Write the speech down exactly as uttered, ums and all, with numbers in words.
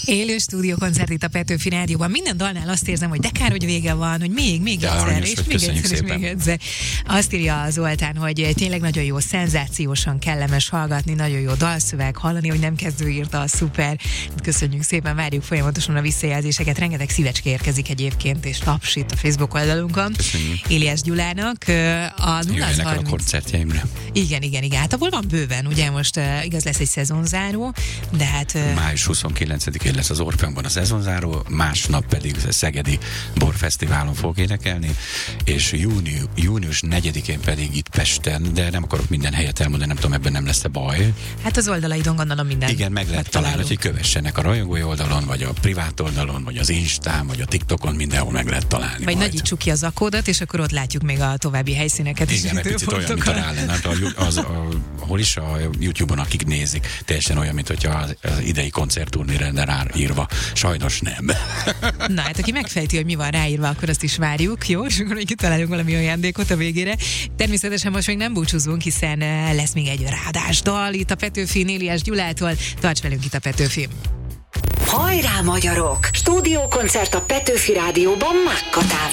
Élő stúdiókoncert itt a Petőfi Rádióban. Minden dalnál azt érzem, hogy de kár, hogy vége van, hogy még, még ja, egyszer, aranyos, és vagy, még egyszer, és szépen. még egyszer. Azt írja Zoltán, hogy tényleg nagyon jó, szenzációsan kellemes hallgatni, nagyon jó dalszöveg, hallani, hogy nem kezdő írta, szuper. Köszönjük szépen, várjuk folyamatosan a visszajelzéseket. Rengeteg szívecske érkezik egyébként, és tapsít a Facebook oldalunkon. Köszönjük. Éliás Gyulának. A Jöjjenek el a koncertjeimre. Igen, igen, igen. Hát abból van bőven, ugye most uh, igaz lesz egy szezonzáró, de hát... Uh, május huszonkilencedikén lesz az Orfeonban a szezonzáró, másnap pedig a Szegedi Borfesztiválon fog énekelni, és júni, június negyedikén pedig itt Pesten, de nem akarok minden helyet elmondani, nem tudom, ebben nem lesz-e baj. Hát az oldalaidon gondolom minden. Igen, meg lehet találni, hogy kövessenek a rajongói oldalon, vagy a privát oldalon, vagy az Instán, vagy a TikTokon, mindenhol meg lehet találni. Vagy majd. nagyítsuk ki az zakódat, és akkor ott látjuk még a további helyszíneket. Igen, egy picit olyan, mint a Rállen, az, a, hol is a YouTube-on, akik nézik, teljesen olyan, mint hogyha az, az idei koncertturné lenne ráírva. Sajnos nem. Na hát, aki megfejti, hogy mi van ráírva, akkor azt is várjuk, jó? És akkor még kitalálunk valami ajándékot a végére. Természetesen most még nem búcsúzunk, hiszen lesz még egy rádásdal itt a Petőfin Éliás Gyulától. Tarts velünk itt a Petőfin. Hajrá, magyarok! Stúdiókoncert a Petőfi Rádióban Mákkatával.